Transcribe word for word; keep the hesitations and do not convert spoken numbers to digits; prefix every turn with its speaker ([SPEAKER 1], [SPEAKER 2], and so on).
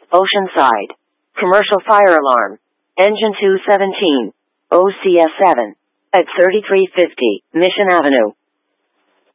[SPEAKER 1] Oceanside. Commercial fire alarm. Engine two seventeen. O C S seven. At thirty-three fifty, Mission Avenue.